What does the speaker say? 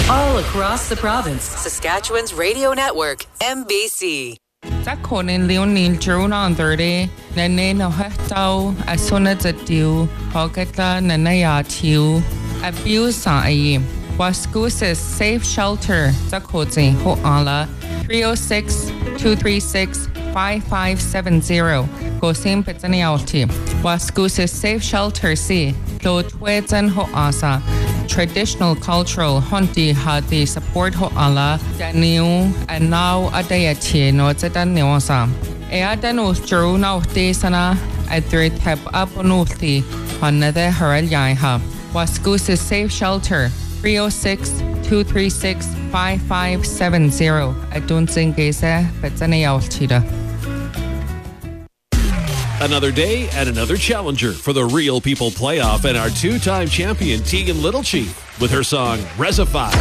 All across the province. Saskatchewan's radio network, MBC. Sa konin Leonil Juna 30, nane no hetau, asuna zatiu, hokata nanaya tiu, abuse sa ayi. Waskusis Safe Shelter, sa kozi ho ala, 306-236-5570. Gosim Pitzaniauti. Waskusis Safe Shelter si, lo twedzen ho asa. Traditional cultural hunti hadi support ho ala daniu and now adayati no zedaniosa. Eadanu juruna desana adrit heb aponuti hanade haralyaiha. Waskusis Safe Shelter 306-236-5570. Adun zingese Pitzaniautida. Another day and another challenger for the Real People Playoff and our two-time champion Tegan Littlechief with her song Resify.